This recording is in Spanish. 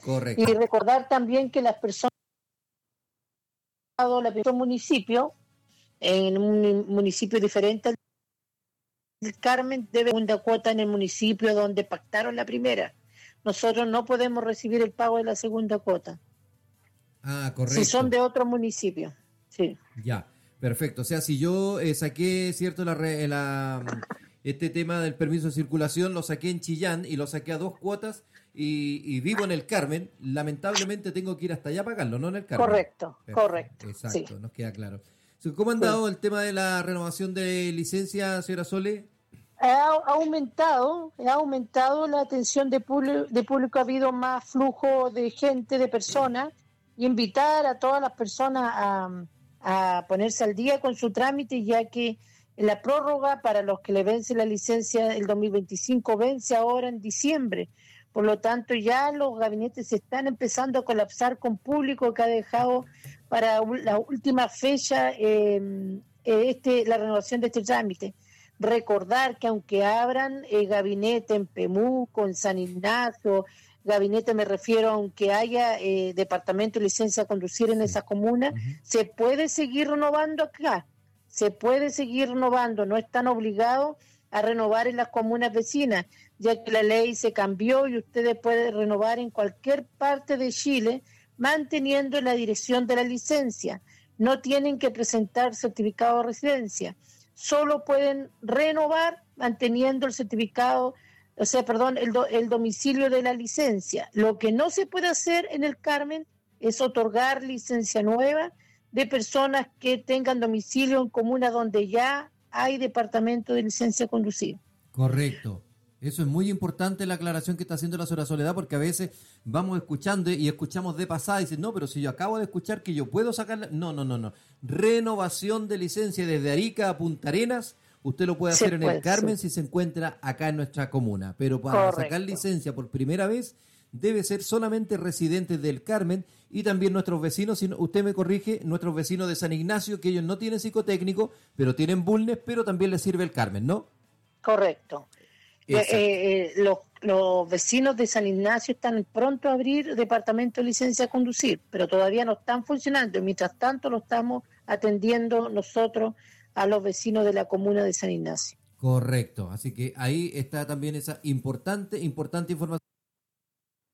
Y Correcto. recordar también que las personas la municipio, en un municipio diferente al del Carmen, debe segunda cuota en el municipio donde pactaron la primera. Nosotros no podemos recibir el pago de la segunda cuota. Ah, Si son correcto. de otro municipio. Sí, Ya, perfecto. O sea, si yo saqué, cierto, este tema del permiso de circulación, lo saqué en Chillán y lo saqué a 2 cuotas y vivo en el Carmen, lamentablemente tengo que ir hasta allá a pagarlo, no en el Carmen. correcto, Perfecto, correcto. Sí, exacto, nos queda claro. So, ¿cómo han sí. dado el tema de la renovación de licencia, señora Sole? Ha aumentado la atención de público, ha habido más flujo de gente, de personas, y invitar a todas las personas a ponerse al día con su trámite, ya que la prórroga para los que le vence la licencia el 2025 vence ahora en diciembre. Por lo tanto, ya los gabinetes se están empezando a colapsar con público que ha dejado para la última fecha la renovación de este trámite. Recordar que aunque abran gabinete en Pemuco, en San Ignacio, gabinete me refiero, aunque haya departamento de licencia a conducir en Sí. esa comuna, Ujú. se puede seguir renovando acá, se puede seguir renovando, no están obligados a renovar en las comunas vecinas, ya que la ley se cambió y ustedes pueden renovar en cualquier parte de Chile, manteniendo la dirección de la licencia. No tienen que presentar certificado de residencia, solo pueden renovar manteniendo el certificado, o sea, perdón, el domicilio de la licencia. Lo que no se puede hacer en el Carmen es otorgar licencia nueva de personas que tengan domicilio en comunas donde ya hay departamento de licencia a conducir. Correcto. Eso es muy importante la aclaración que está haciendo la señora Soledad, porque a veces vamos escuchando y escuchamos de pasada y dicen, no, pero si yo acabo de escuchar que yo puedo sacar... No, no, no, no. Renovación de licencia desde Arica a Punta Arenas, usted lo puede Se hacer en el puede, sí. Carmen si se encuentra acá en nuestra comuna, pero para sacar Correcto. licencia por primera vez debe ser solamente residentes del Carmen y también nuestros vecinos, si usted me corrige, nuestros vecinos de San Ignacio, que ellos no tienen psicotécnico, pero tienen bulnes, pero también les sirve el Carmen, ¿no? Correcto. Exacto. Los vecinos de San Ignacio están pronto a abrir departamento de licencia a conducir, pero todavía no están funcionando. Mientras tanto, lo estamos atendiendo nosotros a los vecinos de la comuna de San Ignacio. Correcto, así que ahí está también esa importante información.